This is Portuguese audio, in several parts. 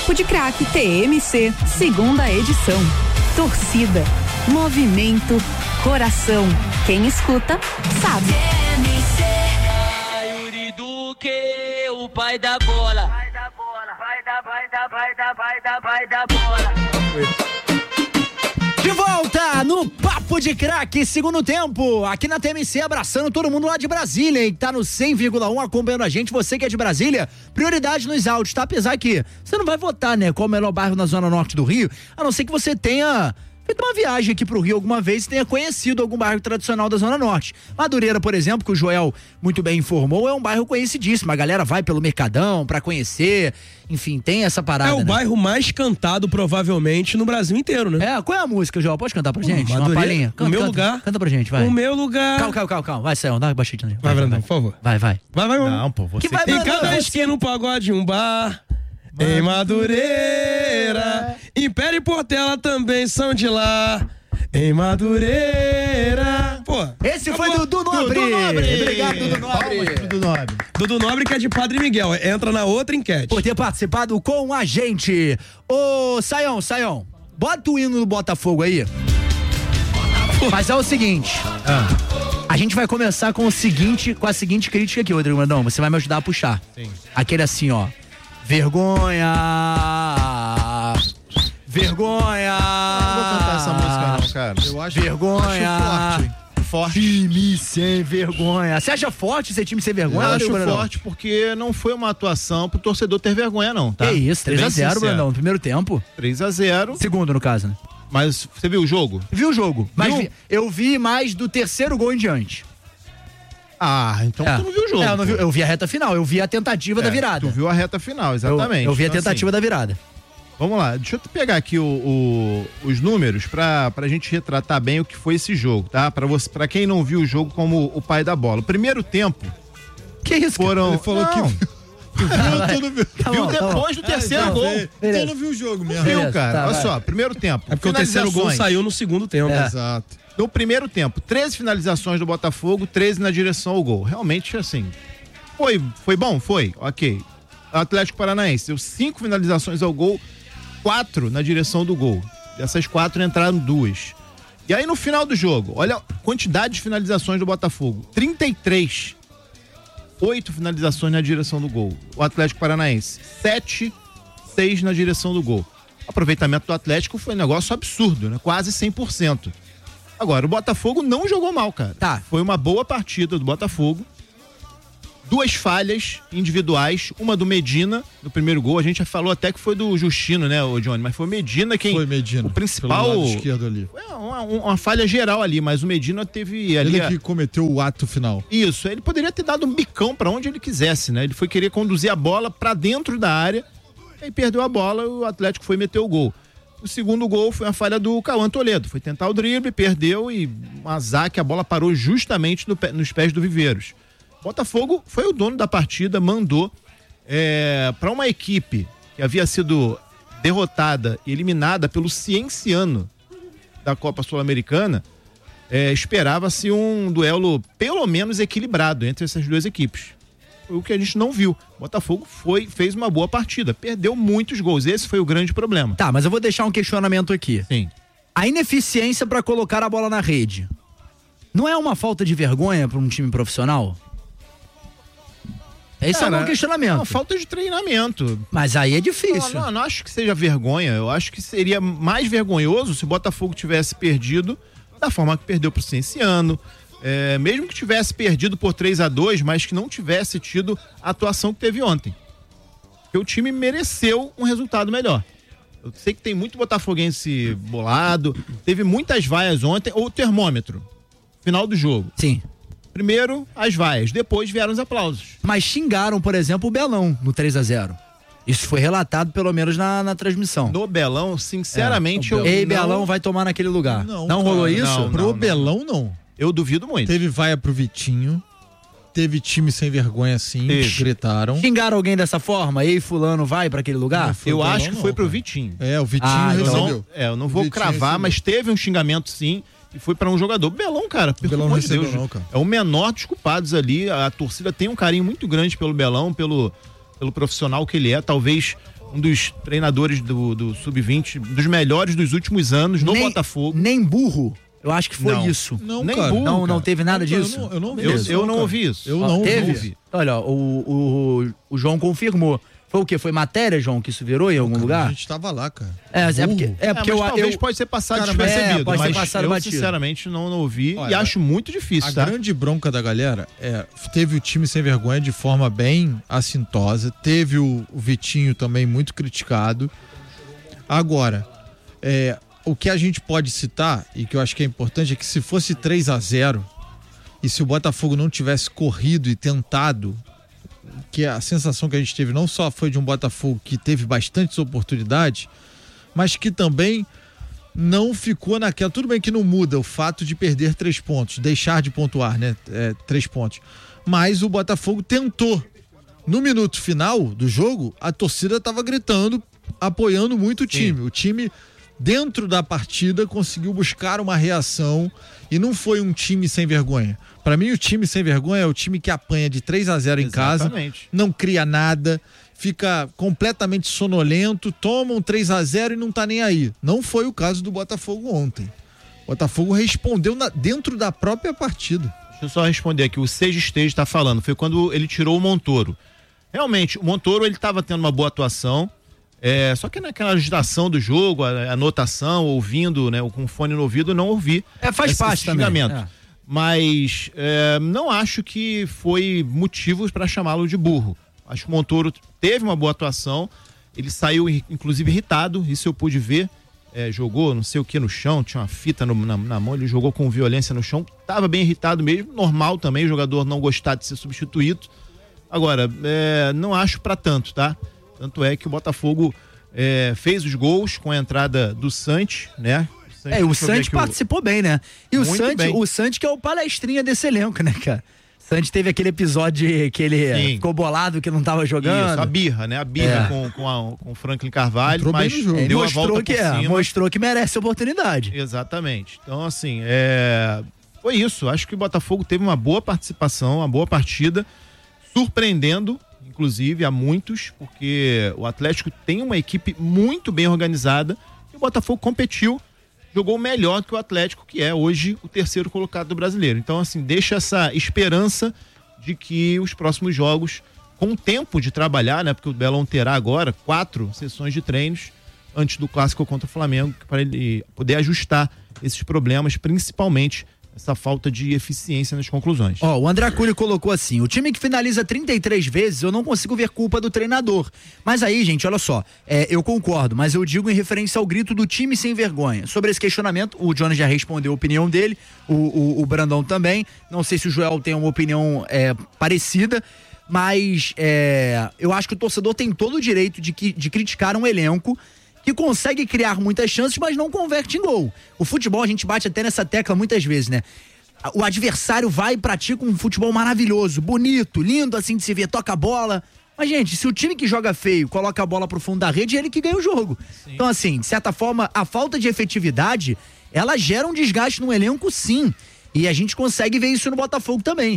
Papo de Craque TMC, segunda edição. Torcida, movimento, coração. Quem escuta, sabe. TMC. Yuri Duque, o pai da bola. Vai da bola. De volta no Papo de Craque, segundo tempo, aqui na TMC, abraçando todo mundo lá de Brasília, e tá no 100,1 acompanhando a gente. Você que é de Brasília, prioridade nos áudios, tá? Apesar que você não vai votar, né, qual é o melhor bairro na zona norte do Rio, a não ser que você tenha feito uma viagem aqui pro Rio alguma vez e tenha conhecido algum bairro tradicional da zona norte. Madureira, por exemplo, que o Joel muito bem informou, é um bairro conhecidíssimo, a galera vai pelo Mercadão pra conhecer, enfim, tem essa parada. É o bairro mais cantado, provavelmente, no Brasil inteiro, né? É, qual é a música, Joel? Pode cantar pra gente? Madureira, uma palhinha? O Meu Lugar. Canta pra gente, vai. O Meu Lugar. Calma. Vai, Sayão, dá uma baixinha também. Vai, Brandão, por favor. Vai. Vai. Não, pô, você vai, Em Brandão, cada esquina um pagode, um bar. Em Madureira. Império e Portela também são de lá. Em Madureira. Pô. Esse foi Dudu Nobre. Obrigado, Dudu Nobre. Dudu Nobre, que é de Padre Miguel. Entra na outra enquete. Por ter participado com a gente. Ô, Sayão, bota o hino do Botafogo aí. Mas é o seguinte. A gente vai começar com a seguinte crítica aqui, Rodrigo Brandão. Você vai me ajudar a puxar. Sim. Aquele assim, ó. Vergonha. Não vou cantar essa música não, cara. Eu acho Forte. Time sem vergonha. Você acha forte esse time sem vergonha? Eu acho forte porque não foi uma atuação pro torcedor ter vergonha não, tá? É isso, 3-0, Brandão, no primeiro tempo. 3-0. Segundo, no caso, né? Mas você viu o jogo? Vi o jogo, mas eu vi mais do terceiro gol em diante. Então tu não viu o jogo. Eu vi a reta final, eu vi a tentativa da virada. Tu viu a reta final, exatamente. Eu vi a tentativa da virada. Vamos lá, deixa eu pegar aqui os números pra gente retratar bem o que foi esse jogo, tá? Pra quem não viu o jogo como o pai da bola. O primeiro tempo... Que isso? Foram... Ele falou que viu depois do terceiro gol. Então não viu o jogo mesmo. Viu, cara? Olha só, primeiro tempo. É porque o terceiro gol saiu no segundo tempo. Exato. No primeiro tempo, 13 finalizações do Botafogo, 13 na direção ao gol. Realmente, assim, foi bom? Foi, ok. O Atlético Paranaense deu 5 finalizações ao gol, 4 na direção do gol. Dessas 4 entraram 2. E aí no final do jogo, olha a quantidade de finalizações do Botafogo. 33. 8 finalizações na direção do gol. O Atlético Paranaense, 7, 6 na direção do gol. O aproveitamento do Atlético foi um negócio absurdo, né? Quase 100%. Agora, o Botafogo não jogou mal, cara. Tá. Foi uma boa partida do Botafogo. 2 falhas individuais, uma do Medina, no primeiro gol. A gente já falou até que foi do Justino, né, o Johnny? Mas foi o Medina quem... Foi Medina. O principal... Pelo lado esquerdo ali. Foi uma falha geral ali, mas o Medina teve... ali Ele que cometeu o ato final. Isso, ele poderia ter dado um bicão pra onde ele quisesse, né? Ele foi querer conduzir a bola pra dentro da área, aí perdeu a bola e o Atlético foi meter o gol. O segundo gol foi uma falha do Cauã Toledo. Foi tentar o drible, perdeu e um azar que a bola parou justamente nos pés do Viveiros. Botafogo foi o dono da partida, mandou para uma equipe que havia sido derrotada e eliminada pelo Cienciano da Copa Sul-Americana. Esperava-se um duelo pelo menos equilibrado entre essas duas equipes. Foi o que a gente não viu. O Botafogo fez uma boa partida, perdeu muitos gols. Esse foi o grande problema. Tá, mas eu vou deixar um questionamento aqui. Sim. A ineficiência pra colocar a bola na rede não é uma falta de vergonha pra um time profissional? Esse é o meu questionamento. É uma falta de treinamento. Mas aí é difícil. Não acho que seja vergonha. Eu acho que seria mais vergonhoso se o Botafogo tivesse perdido da forma que perdeu pro Cienciano. Mesmo que tivesse perdido por 3-2, mas que não tivesse tido a atuação que teve ontem. Porque o time mereceu um resultado melhor. Eu sei que tem muito botafoguense bolado, teve muitas vaias ontem, ou termômetro, final do jogo. Sim. Primeiro as vaias, depois vieram os aplausos. Mas xingaram, por exemplo, o Belão no 3-0. Isso foi relatado pelo menos na transmissão. No Belão, sinceramente, Ei, Belão vai tomar naquele lugar. Não rolou isso? Pro Belão, não. Eu duvido muito. Teve vaia pro Vitinho. Teve time sem vergonha assim, gritaram. Xingaram alguém dessa forma? Ei, fulano, vai pra aquele lugar? Eu acho que foi pro Vitinho. O Vitinho recebeu. Eu não vou cravar, mas teve um xingamento sim, e foi pra um jogador. Belão, cara, pelo amor de Deus. Não, cara. É o menor dos culpados ali. A torcida tem um carinho muito grande pelo Belão, pelo profissional que ele é. Talvez um dos treinadores do Sub-20, dos melhores dos últimos anos no Botafogo. Nem burro. Eu acho que foi isso. Não, Nem cara. burro, Não teve nada disso? Eu não ouvi isso. Eu não ouvi isso. Eu não Teve? ouvi. Olha, o João confirmou. Foi o quê? Foi matéria, João, que isso virou em algum lugar? A gente tava lá, cara. Porque talvez pode ser passado Cara, despercebido, pode ser mas passado eu batido. sinceramente não ouvi. Olha, e acho muito difícil, A tá? grande bronca da galera teve o time sem vergonha de forma bem assintosa, teve o Vitinho também muito criticado. Agora, o que a gente pode citar, e que eu acho que é importante, é que se fosse 3-0 e se o Botafogo não tivesse corrido e tentado, que a sensação que a gente teve não só foi de um Botafogo que teve bastantes oportunidades, mas que também não ficou naquela... Tudo bem que não muda o fato de perder 3 pontos, deixar de pontuar, né? 3 pontos. Mas o Botafogo tentou. No minuto final do jogo, a torcida estava gritando, apoiando muito o time. Sim. O time, dentro da partida, conseguiu buscar uma reação e não foi um time sem vergonha. Para mim, o time sem vergonha é o time que apanha de 3-0 em casa, não cria nada, fica completamente sonolento, toma um 3-0 e não tá nem aí. Não foi o caso do Botafogo ontem. O Botafogo respondeu dentro da própria partida. Deixa eu só responder aqui, o Sage Stage está falando, foi quando ele tirou o Montoro. Realmente, o Montoro, ele estava tendo uma boa atuação, só que naquela agitação do jogo, a anotação, ouvindo, né, com fone no ouvido, não ouvi. Faz parte também. Mas não acho que foi motivo para chamá-lo de burro. Acho que o Montoro teve uma boa atuação, ele saiu inclusive irritado, isso eu pude ver, jogou não sei o que no chão, tinha uma fita na mão, ele jogou com violência no chão, estava bem irritado mesmo, normal também o jogador não gostar de ser substituído. Agora, não acho para tanto, tá? Tanto é que o Botafogo fez os gols com a entrada do Santos, né? O Santos participou bem, né? E o Santos que é o palestrinha desse elenco, né, cara? O Santos teve aquele episódio que ele ficou bolado, que não tava jogando. Isso, a birra, né? A birra com o Franklin Carvalho, entrou mas deu a volta por cima. Mostrou que merece a oportunidade. Exatamente. Então, assim, foi isso. Acho que o Botafogo teve uma boa participação, uma boa partida, surpreendendo, inclusive, a muitos, porque o Atlético tem uma equipe muito bem organizada e o Botafogo competiu, jogou melhor do que o Atlético, que é hoje o terceiro colocado do brasileiro. Então, assim, deixa essa esperança de que os próximos jogos, com tempo de trabalhar, né? Porque o Belão terá agora 4 sessões de treinos antes do clássico contra o Flamengo, para ele poder ajustar esses problemas, principalmente essa falta de eficiência nas conclusões. O André Cury colocou assim: o time que finaliza 33 vezes, eu não consigo ver culpa do treinador. Mas aí, gente, olha só, eu concordo, mas eu digo em referência ao grito do time sem vergonha. Sobre esse questionamento, o Jonas já respondeu a opinião dele, o Brandão também. Não sei se o Joel tem uma opinião parecida, mas eu acho que o torcedor tem todo o direito de criticar um elenco que consegue criar muitas chances, mas não converte em gol. O futebol, a gente bate até nessa tecla muitas vezes, né? O adversário vai e pratica um futebol maravilhoso, bonito, lindo assim de se ver, toca a bola. Mas, gente, se o time que joga feio coloca a bola pro fundo da rede, é ele que ganha o jogo. Sim. Então, assim, de certa forma, a falta de efetividade, ela gera um desgaste no elenco, sim. E a gente consegue ver isso no Botafogo também.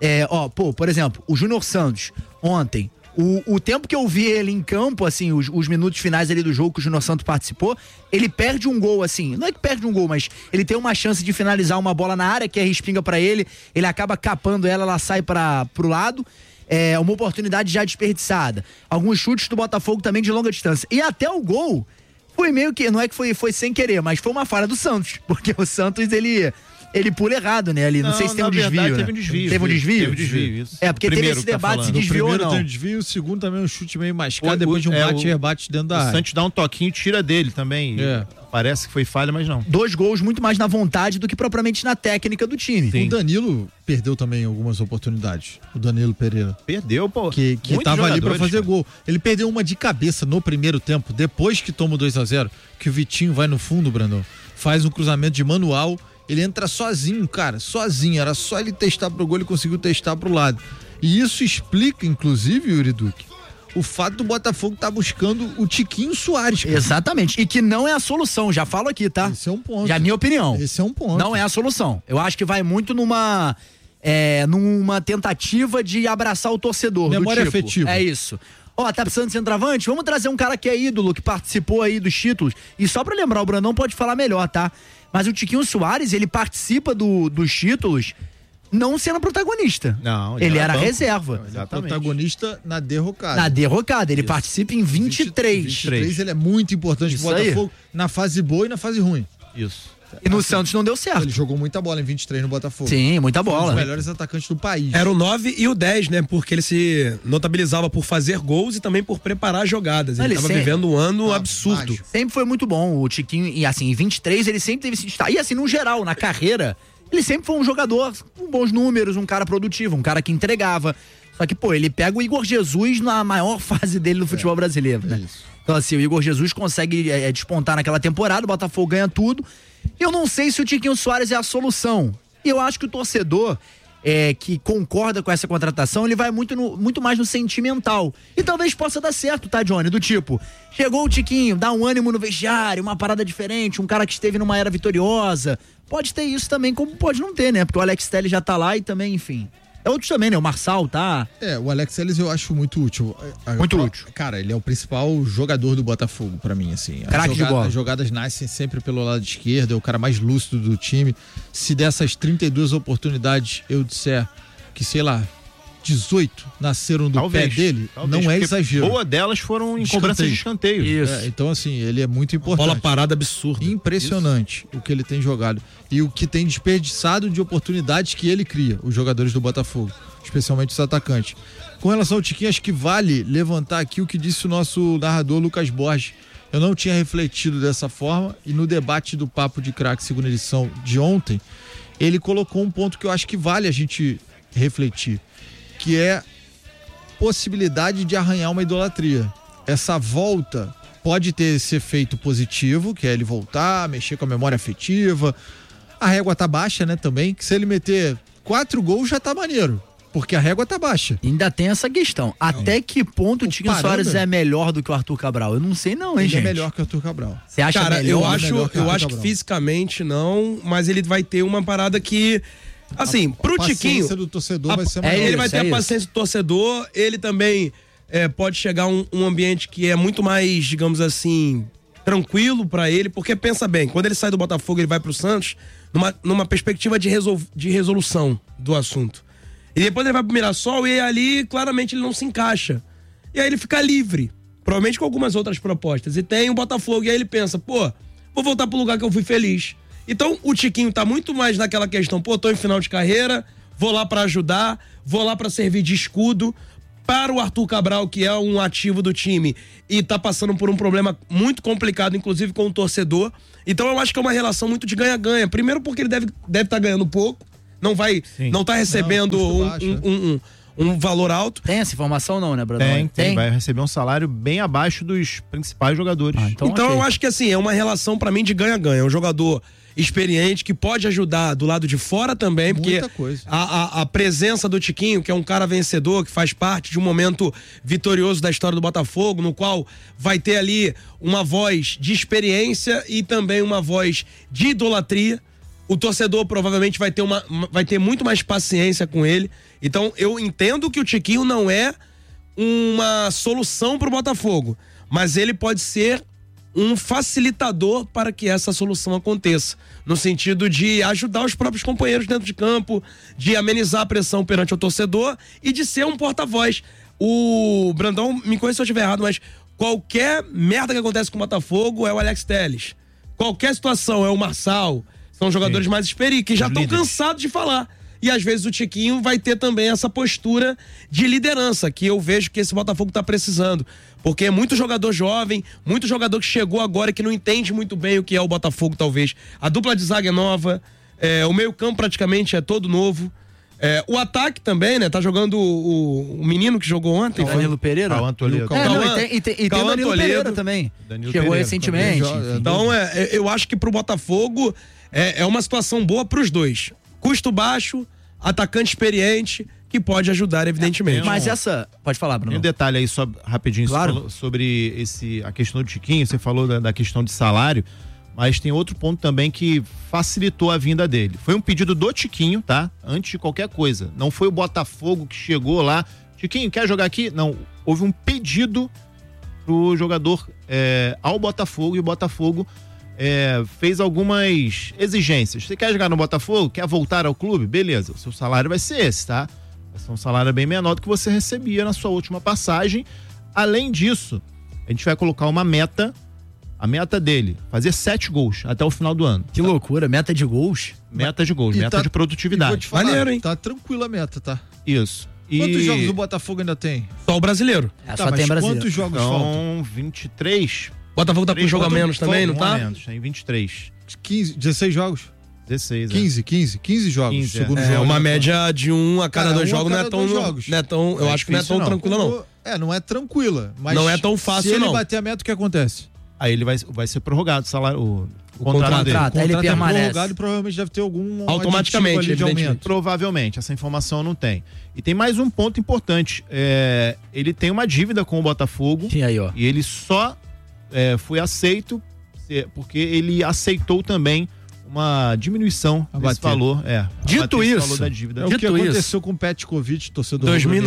Por exemplo, o Júnior Santos, ontem, o tempo que eu vi ele em campo, assim, os minutos finais ali do jogo que o Júnior Santos participou, ele perde um gol, assim, não é que perde um gol, mas ele tem uma chance de finalizar uma bola na área, que respinga pra ele acaba capando ela sai pro lado, uma oportunidade já desperdiçada. Alguns chutes do Botafogo também de longa distância. E até o gol foi meio que, não é que foi sem querer, mas foi uma falha do Santos, porque o Santos, ele pula errado, né? Ali, não sei se tem um desvio. Verdade, né? Teve um desvio. Teve um desvio? Teve um desvio, isso. Porque teve esse debate se desviou ou não. O primeiro tem um desvio, o segundo também um chute meio mascado, depois de um bate-rebate dentro da área. O Santos dá um toquinho e tira dele também. Parece que foi falha, mas não. 2 gols muito mais na vontade do que propriamente na técnica do time. Sim. O Danilo perdeu também algumas oportunidades. O Danilo Pereira. Perdeu, pô. Que tava ali pra fazer gol. Ele perdeu uma de cabeça no primeiro tempo, depois que toma o 2-0, que o Vitinho vai no fundo, Brandão, faz um cruzamento de manual. Ele entra sozinho, cara, sozinho. Era só ele testar pro gol, ele conseguiu testar pro lado. E isso explica, inclusive, Yuri Duque, o fato do Botafogo estar buscando o Tiquinho Soares. Cara. Exatamente. E que não é a solução, já falo aqui, tá? Esse é um ponto. Já é a minha opinião. Esse é um ponto. Não é a solução. Eu acho que vai muito numa tentativa de abraçar o torcedor. Memória afetiva. É isso. tá precisando de centroavante? Vamos trazer um cara que é ídolo, que participou aí dos títulos. E só pra lembrar, o Brandão pode falar melhor, tá? Mas o Tiquinho Soares, ele participa dos títulos não sendo protagonista. Não, ele era banco. reserva. Não, exatamente. Protagonista na derrocada. Na derrocada, ele participa em 23. 23 ele é muito importante pro Botafogo na fase boa e na fase ruim. Isso. E no Santos não deu certo. Ele jogou muita bola em 23 no Botafogo. Sim, muita Foi um bola. dos melhores atacantes do país. Era o 9 e o 10, né? Porque ele se notabilizava por fazer gols e também por preparar jogadas. Ele estava vivendo um ano absurdo. Mágico. Sempre foi muito bom o Tiquinho. E assim, em 23 ele sempre teve esse destaque. E assim, no geral, na carreira, ele sempre foi um jogador com bons números, um cara produtivo, um cara que entregava. Só que, ele pega o Igor Jesus na maior fase dele no futebol brasileiro, né? Isso. Então assim, o Igor Jesus consegue despontar naquela temporada, o Botafogo ganha tudo. Eu não sei se o Tiquinho Soares é a solução. E eu acho que o torcedor que concorda com essa contratação, ele vai muito mais no sentimental. E talvez possa dar certo, tá, Johnny? Do tipo, chegou o Tiquinho, dá um ânimo no vestiário, uma parada diferente, um cara que esteve numa era vitoriosa. Pode ter isso também, como pode não ter, né? Porque o Alex Telles já tá lá e também, enfim... outros também, né? O Marçal, tá? O Alex Telles eu acho muito útil. Muito útil. Cara, ele é o principal jogador do Botafogo, pra mim, assim. Craque de bola. As jogadas nascem sempre pelo lado esquerdo, é o cara mais lúcido do time. Se dessas 32 oportunidades eu disser que, sei lá, 18 nasceram do pé dele, não é exagero. Boa delas foram em cobranças de escanteio. Isso. Então, assim, ele é muito importante. Bola parada absurda. Impressionante o que ele tem jogado. E o que tem desperdiçado de oportunidades que ele cria, os jogadores do Botafogo, especialmente os atacantes. Com relação ao Tiquinho, acho que vale levantar aqui o que disse o nosso narrador Lucas Borges. Eu não tinha refletido dessa forma e no debate do Papo de Craque, segunda edição de ontem, ele colocou um ponto que eu acho que vale a gente refletir, que é possibilidade de arranhar uma idolatria. Essa volta pode ter esse efeito positivo, que é ele voltar, mexer com a memória afetiva. A régua tá baixa, né, também, que se ele meter 4 gols já tá maneiro, porque a régua tá baixa. Ainda tem essa questão. Até que ponto o Tiquinho Soares é melhor do que o Arthur Cabral? Eu não sei não, hein, Ele gente? é melhor que o Arthur Cabral. Você acha Cara, melhor? eu acho que fisicamente não, mas ele vai ter uma parada que... Assim, pro Tiquinho... A paciência do torcedor vai ser maior. Ele vai ter a paciência do torcedor, ele também pode chegar a um ambiente que é muito mais, digamos assim, tranquilo pra ele, porque pensa bem, quando ele sai do Botafogo, ele vai pro Santos numa perspectiva de resolução do assunto. E depois ele vai pro Mirassol e ali, claramente, ele não se encaixa. E aí ele fica livre, provavelmente com algumas outras propostas. E tem o Botafogo, e aí ele pensa, vou voltar pro lugar que eu fui feliz. Então o Tiquinho tá muito mais naquela questão, tô em final de carreira, vou lá pra ajudar, vou lá pra servir de escudo para o Arthur Cabral, que é um ativo do time e tá passando por um problema muito complicado, inclusive com o torcedor. Então eu acho que é uma relação muito de ganha-ganha. Primeiro porque ele deve estar ganhando pouco, não tá recebendo um valor alto. Tem essa informação não, né, Bruno? Tem. Vai receber um salário bem abaixo dos principais jogadores. Então eu acho que assim, é uma relação pra mim de ganha-ganha. É um jogador experiente que pode ajudar do lado de fora também, porque a presença do Tiquinho, que é um cara vencedor, que faz parte de um momento vitorioso da história do Botafogo, no qual vai ter ali uma voz de experiência e também uma voz de idolatria. O torcedor provavelmente vai ter muito mais paciência com ele. Então eu entendo que o Tiquinho não é uma solução para o Botafogo, mas ele pode ser um facilitador para que essa solução aconteça, no sentido de ajudar os próprios companheiros dentro de campo, de amenizar a pressão perante o torcedor e de ser um porta-voz. O Brandão, me corrija se eu estiver errado, mas qualquer merda que acontece com o Botafogo é o Alex Telles. Qualquer situação é o Marçal. São jogadores mais experientes, que já estão cansados de falar. E às vezes o Tiquinho vai ter também essa postura de liderança, que eu vejo que esse Botafogo está precisando. Porque é muito jogador jovem, muito jogador que chegou agora e que não entende muito bem o que é o Botafogo, talvez. A dupla de zaga é nova, o meio-campo praticamente é todo novo. O ataque também, né? Tá jogando o menino que jogou ontem. Danilo Pereira? Cauã Toledo. E tem o Danilo Pereira também. Chegou recentemente. Então, eu acho que pro Botafogo é uma situação boa pros dois. Custo baixo, atacante experiente, que pode ajudar, evidentemente. Mas pode falar, Bruno. Tem um detalhe aí, só rapidinho, claro. Você falou sobre a questão do Tiquinho, você falou da questão de salário, mas tem outro ponto também que facilitou a vinda dele. Foi um pedido do Tiquinho, tá? Antes de qualquer coisa. Não foi o Botafogo que chegou lá, Tiquinho, quer jogar aqui? Não, houve um pedido pro jogador ao Botafogo, e o Botafogo fez algumas exigências. Você quer jogar no Botafogo? Quer voltar ao clube? Beleza, o seu salário vai ser esse, tá? Vai ser um salário bem menor do que você recebia na sua última passagem. Além disso, a gente vai colocar uma meta. A meta dele, fazer 7 gols até o final do ano. Que loucura, meta de gols? Meta de gols, meta de produtividade. Maneiro, hein? Tá tranquila a meta, tá? Isso. Quantos jogos o Botafogo ainda tem? Só o brasileiro. Só tem brasileiro. Quantos jogos faltam? São 23. Botafogo tá com um jogo a menos também, não tá? Tem 23. 15, 16 jogos? 16, 15 jogos. 15, segundo jogo. Uma média de um a cada 2 jogos, não é tão. Eu acho que não é tão tranquila, não. Não é tranquila. Mas não é tão fácil, se ele não. bater a meta, o que acontece? Aí ele vai ser prorrogado o contrato dele. Aí ele permanece. Prorrogado, provavelmente deve ter algum automaticamente ali de aumento. Provavelmente, essa informação eu não tem. E tem mais um ponto importante. Ele tem uma dívida com o Botafogo. Sim, aí, ó. E ele só foi aceito porque ele aceitou também uma diminuição desse valor. Dito isso, valor da dívida. É o que aconteceu com o Petkovic, torcedor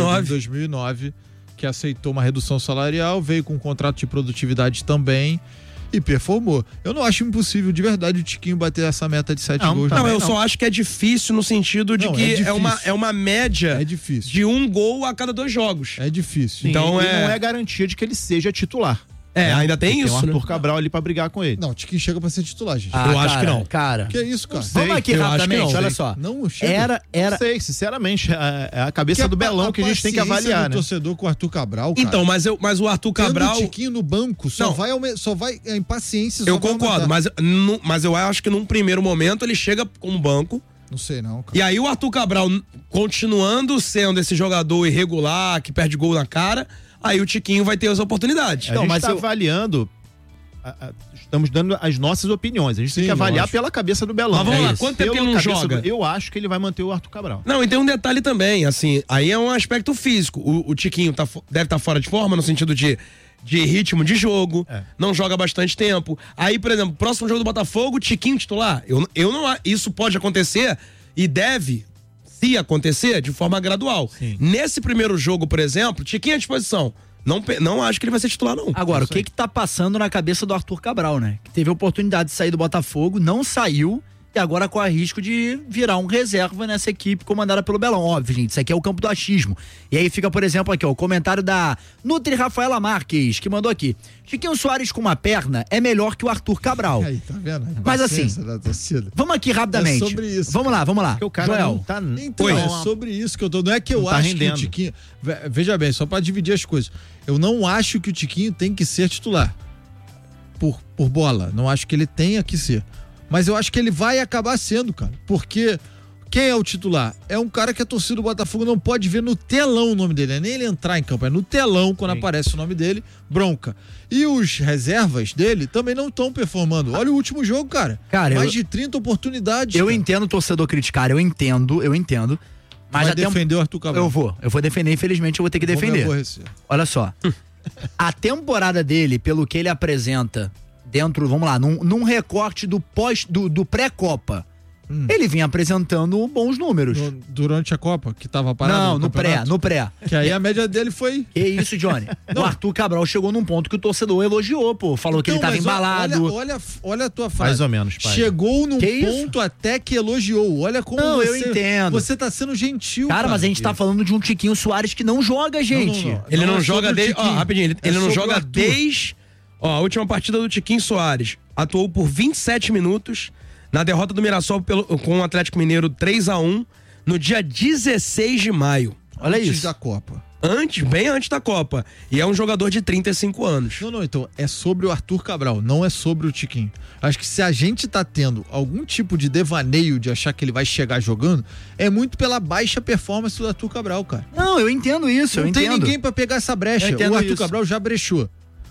2009, que aceitou uma redução salarial, veio com um contrato de produtividade também e performou. Eu não acho impossível, de verdade, o Tiquinho bater essa meta de 7 gols. Não, eu só acho que é difícil no sentido de que é uma média de 1 gol a cada 2 jogos. É difícil. Então não é garantia de que ele seja titular. Ainda tem isso, tem o Arthur Cabral ali pra brigar com ele. Não, o Tiquinho chega pra ser titular, gente. Eu acho que não. Cara. Que isso, cara? Vamos aqui rapidamente, olha só. Não chega. Não sei, sinceramente, é a cabeça do Belão que a gente tem que avaliar, né? Torcedor com o Arthur Cabral, cara. Então, mas o Arthur Cabral... Tendo o Tiquinho no banco, só vai a impaciência. Eu concordo, mas eu acho que num primeiro momento ele chega como banco. Não sei não, cara. E aí o Arthur Cabral, continuando sendo esse jogador irregular, que perde gol na cara, aí o Tiquinho vai ter as oportunidades. A gente tá avaliando... Estamos dando as nossas opiniões. A gente tem que avaliar pela cabeça do Belão. Mas vamos lá, quanto tempo ele não joga? Eu acho que ele vai manter o Arthur Cabral. Não, e tem um detalhe também, assim, aí é um aspecto físico. O Tiquinho deve estar fora de forma no sentido de ritmo de jogo, não joga bastante tempo. Aí, por exemplo, próximo jogo do Botafogo, Tiquinho titular. Eu não, isso pode acontecer e deve, se acontecer, de forma gradual. Sim. Nesse primeiro jogo, por exemplo, Tiquinho à disposição. Não acho que ele vai ser titular, não. Agora, o que tá passando na cabeça do Arthur Cabral, né? Que teve a oportunidade de sair do Botafogo, não saiu, e agora corre risco de virar um reserva nessa equipe comandada pelo Belão. Óbvio, gente, isso aqui é o campo do achismo. E aí fica, por exemplo, aqui, ó, o comentário da Nutri Rafaela Marques, que mandou aqui. Chiquinho Soares com uma perna é melhor que o Arthur Cabral. Aí, tá vendo? Mas assim, vamos aqui rapidamente. É sobre isso. Vamos lá. Porque o cara Joel. não tá... Então, é sobre isso que eu tô... Não é que eu acho que o Tiquinho... Veja bem, só pra dividir as coisas. Eu não acho que o Tiquinho tem que ser titular. Por bola. Não acho que ele tenha que ser. Mas eu acho que ele vai acabar sendo, cara. Porque quem é o titular? É um cara que a torcida do Botafogo não pode ver no telão o nome dele. É nem ele entrar em campo, é no telão quando aparece o nome dele, bronca. E os reservas dele também não estão performando. Olha o último jogo, cara. Mais de 30 oportunidades. Eu entendo o torcedor criticar, eu entendo. Mas vai defender o Arthur Cabral. Eu vou defender, infelizmente eu vou ter que defender. Olha só. A temporada dele, pelo que ele apresenta dentro, vamos lá, num recorte do pré-Copa, ele vinha apresentando bons números. Durante a Copa, que tava parado? Não, no pré. Que aí a média dele foi... Que isso, Johnny? O Arthur Cabral chegou num ponto que o torcedor elogiou, pô. Falou que ele tava embalado. Olha a tua frase. Mais ou menos, pai. Chegou num ponto até que elogiou. Olha como eu entendo. Você tá sendo gentil, cara. Mas a gente tá falando de um Tiquinho Soares que não joga, gente. Não. Ele não joga desde... rapidinho. Ele não joga desde... a última partida do Tiquinho Soares atuou por 27 minutos na derrota do Mirassol com o Atlético Mineiro 3-1 no dia 16 de maio. Olha isso. Antes da Copa. Bem antes da Copa. E é um jogador de 35 anos. Não, então, é sobre o Arthur Cabral, não é sobre o Tiquinho. Acho que se a gente tá tendo algum tipo de devaneio de achar que ele vai chegar jogando, é muito pela baixa performance do Arthur Cabral, cara. Não, eu entendo isso, não tem ninguém pra pegar essa brecha. O Arthur Cabral já brechou.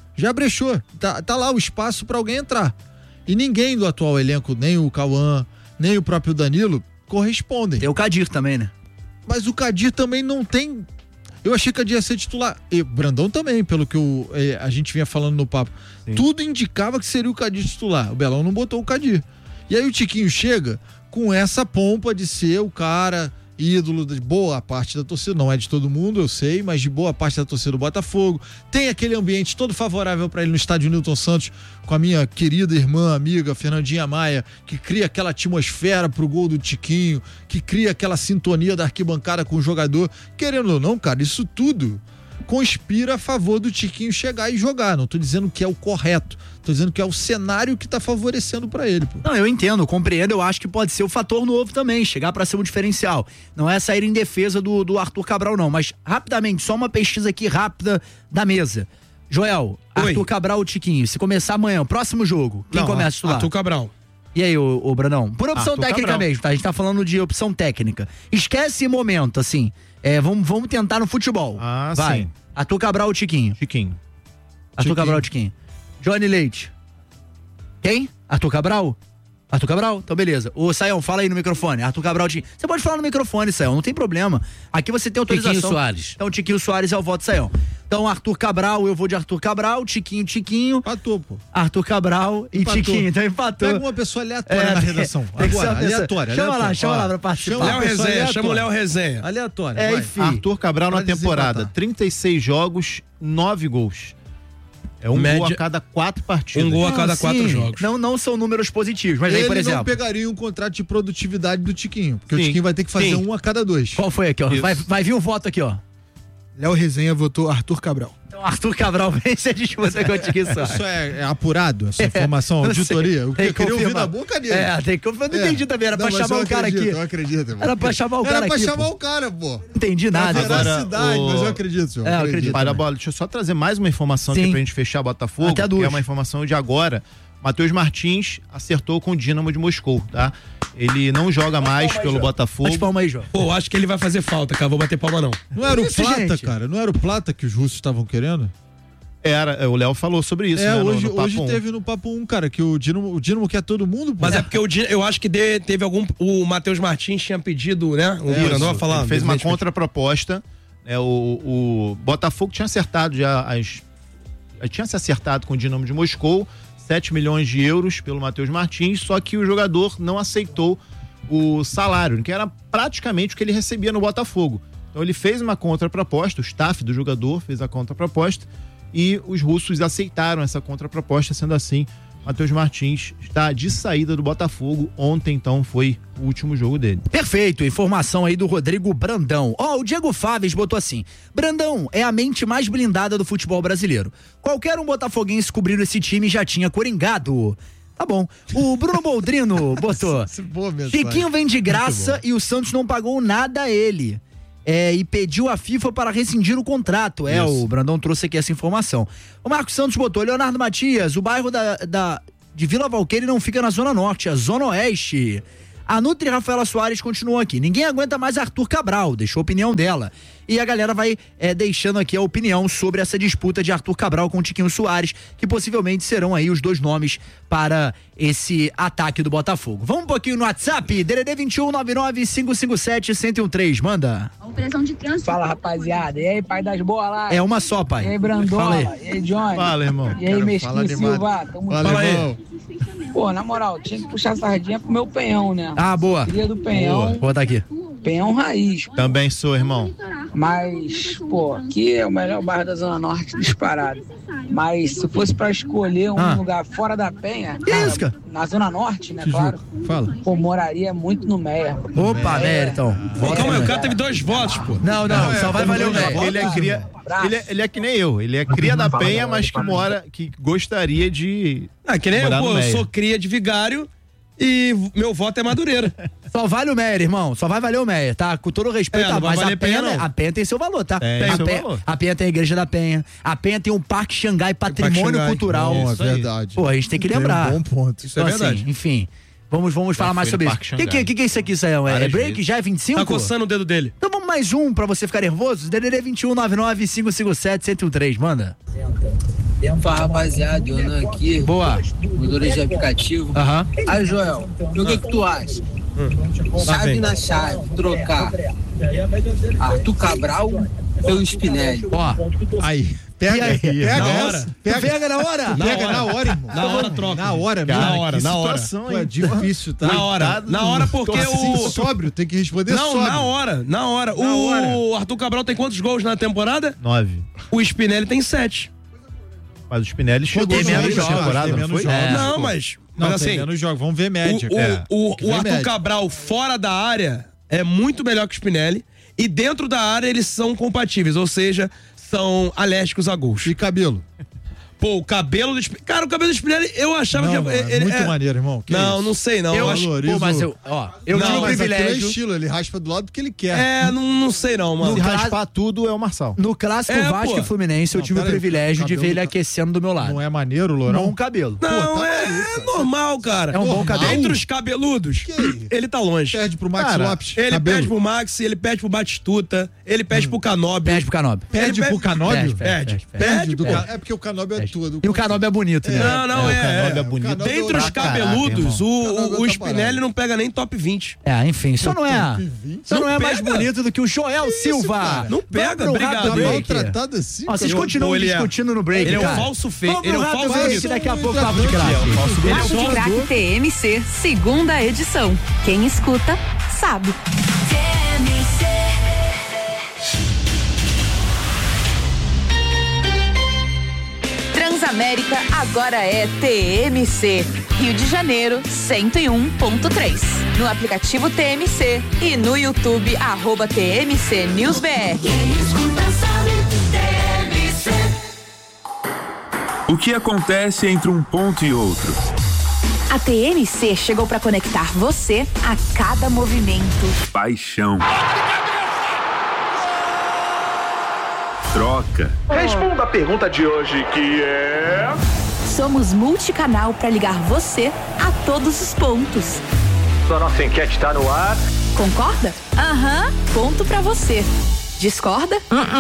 Tá lá o espaço pra alguém entrar. E ninguém do atual elenco, nem o Cauã, nem o próprio Danilo, correspondem. Tem o Kadir também, né? Mas o Kadir também não tem... Eu achei que Kadir ia ser titular. E o Brandão também, pelo que a gente vinha falando no papo. Sim. Tudo indicava que seria o Kadir titular. O Belão não botou o Kadir. E aí o Tiquinho chega com essa pompa de ser o cara ídolo de boa parte da torcida, não é de todo mundo, eu sei, mas de boa parte da torcida do Botafogo. Tem aquele ambiente todo favorável para ele no estádio Newton Santos, com a minha querida irmã, amiga Fernandinha Maia, que cria aquela atmosfera pro gol do Tiquinho, que cria aquela sintonia da arquibancada com o jogador. Querendo ou não, cara, isso tudo conspira a favor do Tiquinho chegar e jogar. Não tô dizendo que é o correto, tô dizendo que é o cenário que tá favorecendo pra ele, pô. Não, eu entendo, compreendo, eu acho que pode ser o fator novo também, chegar pra ser um diferencial. Não é sair em defesa do Arthur Cabral não, mas rapidamente, só uma pesquisa aqui rápida da mesa. Joel, Oi. Arthur Cabral ou Tiquinho, se começar amanhã, o próximo jogo, quem Não, começa a estudar? Arthur Cabral. E aí, ô Brandão? Por opção Arthur técnica Cabral. mesmo, tá? A gente tá falando de opção técnica. Esquece momento, assim, vamos tentar no futebol. Ah, Vai. sim. Arthur Cabral ou Tiquinho? Tiquinho. Arthur Cabral ou Tiquinho? Johnny Leite. Quem? Arthur Cabral? Arthur Cabral? Então beleza. Ô Saião, fala aí no microfone. Arthur Cabral, Tiquinho. Você pode falar no microfone, Saião, não tem problema. Aqui você tem autorização. Tiquinho Soares. Então Tiquinho Soares é o voto, Saião. Então Arthur Cabral, eu vou de Arthur Cabral, Tiquinho. Empatou, pô. Arthur Cabral e Empatou. Tiquinho. Então empatou. Pega uma pessoa aleatória na redação. tem que ser Agora, uma pessoa- aleatória. Chama lá pra Ó, participar. chama Léo uma pessoa Resenha, aleatória. chama o Léo Resenha. Aleatória, É, vai. enfim. Arthur Cabral na Pra temporada, desempatar. 36 jogos, 9 gols. É um Média- gol a cada 4 partidas. Um gol a Não, cada 4 sim, jogos. Não são números positivos, mas aí, Ele por não exemplo. pegaria um contrato de produtividade do Tiquinho, porque o Sim. Tiquinho vai ter que fazer Sim. um a cada 2. Qual foi aqui, ó? Isso. Vai vir um voto aqui, ó. Léo Resenha votou Arthur Cabral. Então, Arthur Cabral vence a disputa com o Tiquinho Soares. Isso é apurado, essa informação, Não auditoria? sei. O que Tem eu queria ouvir confirmar. da boca dele. Tem que eu não entendi também, era pra mas chamar eu o cara acredito, aqui. Eu acredito, irmão. Era pra chamar o cara Era pra aqui, chamar pô. o cara, pô. Não entendi nada. Na Agora, veracidade, o- mas eu acredito, senhor. É, eu acredito. Para a também. bola, deixa eu só trazer mais uma informação Sim. aqui pra gente fechar Botafogo, Até que duas. é uma informação de agora. Matheus Martins acertou com o Dínamo de Moscou, tá? Ele não joga mais pelo Botafogo. Bate palma aí, João. Pô, acho que ele vai fazer falta, cara. Vou bater palma, não. Não era o Isso, Plata, gente. cara? Não era o Plata que os russos estavam querendo? O Léo falou sobre isso, né? Hoje, no Papo hoje 1. teve no Papo 1, cara, que o Dínamo quer todo mundo, pô. Mas é porque eu acho que teve algum. O Matheus Martins tinha pedido, né? O Isso. Brandão vai falar. Ele fez uma evidentemente. contraproposta. O Botafogo tinha acertado já tinha se acertado com o Dínamo de Moscou, 7 milhões de euros pelo Matheus Martins, só que o jogador não aceitou o salário, que era praticamente o que ele recebia no Botafogo. Então ele fez uma contraproposta, o staff do jogador fez a contraproposta e os russos aceitaram essa contraproposta, sendo assim, Matheus Martins está de saída do Botafogo. Ontem, então, foi o último jogo dele. Perfeito, informação aí do Rodrigo Brandão. Ó, o Diego Fáveis botou assim: Brandão é a mente mais blindada do futebol brasileiro. Qualquer um botafoguense cobrindo esse time já tinha coringado. Tá bom. O Bruno Boldrino botou: Boa mensagem. Chiquinho vem de graça e o Santos não pagou nada a ele. E pediu a FIFA para rescindir o contrato. O Brandão trouxe aqui essa informação. O Marcos Santos botou: Leonardo Matias, o bairro de Vila Valqueire não fica na Zona Norte, é a Zona Oeste. A Nutri Rafaela Soares continuou aqui. Ninguém aguenta mais Arthur Cabral, deixou a opinião dela. E a galera vai deixando aqui a opinião sobre essa disputa de Arthur Cabral com Tiquinho Soares, que possivelmente serão aí os dois nomes para esse ataque do Botafogo. Vamos um pouquinho no WhatsApp, DDD 21 99 557 1013, manda. Fala, rapaziada. E aí, pai das bolas? É uma só, pai. E aí, Fala Brandola? aí. E aí, Johnny? Fala, irmão. E aí, Mesquinho Silva? Tamo Fala, junto. irmão. Pô, na moral, tinha que puxar a sardinha pro meu penhão, né? Ah, boa. Cria do penhão, Vou botar aqui. penhão raiz. Também sou, irmão. Mas, pô, aqui é o melhor bairro da Zona Norte disparado. Mas se fosse pra escolher um lugar fora da Penha, Isso, cara. na Zona Norte, né, claro, Fala. pô, moraria muito no Meia. Opa, Meia, então. Calma aí, o cara teve 2 votos, pô. Não, só vai valer o Meia. Ele é cria. Ele é que nem eu. Ele é cria da Penha, mas que gostaria de. Que nem eu, morar no pô. Eu Meia. sou cria de Vigário e meu voto é Madureira. Só vale o Meia, irmão. Só vai valer o Meia, tá? Com todo o respeito, Não vai mas valer a Penha, Penha, não. a Penha tem seu valor, tá? Tem a seu Penha, valor. a Penha tem a Igreja da Penha. A Penha tem um Parque Xangai Patrimônio Xangai. Cultural. Bom, é Isso aí. verdade. Pô, a gente tem que lembrar. Tem um bom ponto. Isso é Então, verdade. assim, enfim. Vamos falar mais fui sobre no isso. Parque O que Xangai. é isso aqui, Sayão? É Várias break? vezes. Já é 25? Tá coçando o dedo dele. Então vamos mais um pra você ficar nervoso. DDD 21 99 557 1013, manda. Fala, rapaziada, Yonan aqui. Boa. Motorista de aplicativo. Aham. Aí, Joel, e o que tu acha? Chave vem. na chave, trocar Arthur Cabral pelo Spinelli. Ó, Aí, Pega na hora? Pega na hora, irmão. Na hora troca. Na hora, cara, mesmo. na hora. Pô, é difícil, tá? Na hora porque o... Sóbrio, tem que responder sóbrio. Na hora. O Arthur Cabral tem quantos gols na temporada? 9. O Spinelli tem 7. Mas o Spinelli chegou tem menos na temporada, não menos foi? jogos. Não, mas assim... Tem menos jogos, vamos ver média. O Arthur Cabral fora da área é muito melhor que o Spinelli. E dentro da área eles são compatíveis, ou seja, são alérgicos a gols. E cabelo? Pô, o cabelo do Spinelli... Cara, o cabelo do Spinelli, eu achava que... Ele muito maneiro, irmão. Que não, isso? não sei não. Eu acho... Pô, mas eu tive o privilégio... É estilo, ele raspa do lado que ele quer. Não sei não, mano. Se raspar tudo é o Marçal. No clássico Vasco e Fluminense, eu tive o privilégio de ver ele aquecendo do meu lado. Não é maneiro, Lourão? Não, cabelo. Não, é normal, cara. É um bom cabelo. Entre os cabeludos, ele tá longe. Perde pro Max Lopes. Ele perde pro Max, ele perde pro Batistuta, ele perde pro Canóbio. Perde pro Canóbio. Perde pro Canóbio? Perde, pô. É porque o Canóbio é tudo. E o Canóbio é bonito, né? Não, o Canóbio é bonito. Dentre os cabeludos, o Spinelli não pega nem top 20. Enfim, só não é mais bonito do que o Joel Silva. Não pega, obrigado. Tá maltratado assim. Vocês continuam discutindo no break, ele cara. Ele é o falso feio. Ele é o falso feio. Daqui a pouco, Papo de Craque. Papo de Craque TMC, segunda edição. Quem escuta, sabe. Transamérica agora é TMC. Rio de Janeiro, 101.3. No aplicativo TMC e no YouTube, @TMC News BR. O que acontece entre um ponto e outro? A TMC chegou para conectar você a cada movimento. Paixão. Troca. Responda a pergunta de hoje, que é... Somos multicanal para ligar você a todos os pontos. A nossa enquete está no ar. Concorda? Ponto para você. Discorda?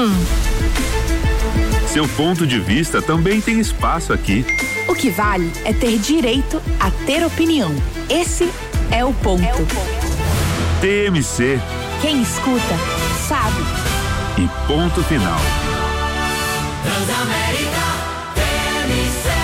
Seu ponto de vista também tem espaço aqui. O que vale é ter direito a ter opinião. Esse é o ponto. TMC. Quem escuta, sabe. E ponto final. Transamérica TMC.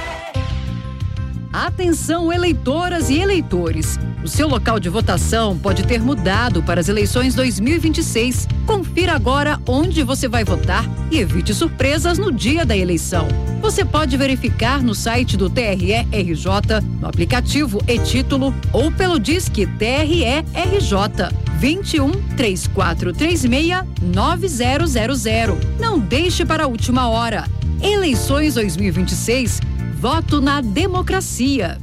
Atenção, eleitoras e eleitores. O seu local de votação pode ter mudado para as eleições 2026. Confira agora onde você vai votar e evite surpresas no dia da eleição. Você pode verificar no site do TRE-RJ, no aplicativo e-Título ou pelo Disque TRE-RJ 21 3436 9000. Não deixe para a última hora. Eleições 2026, voto na democracia.